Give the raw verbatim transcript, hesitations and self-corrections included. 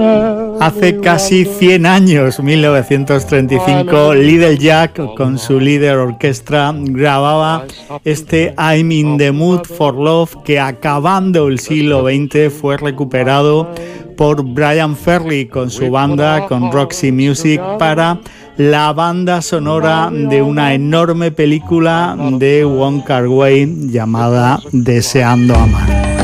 Hace casi cien años, mil novecientos treinta y cinco, Little Jack con su líder orquestra grababa este I'm in the Mood for Love, que acabando el siglo veinte fue recuperado por Brian Ferry con su banda, con Roxy Music, para la banda sonora de una enorme película de Wong Kar-wai llamada Deseando Amar.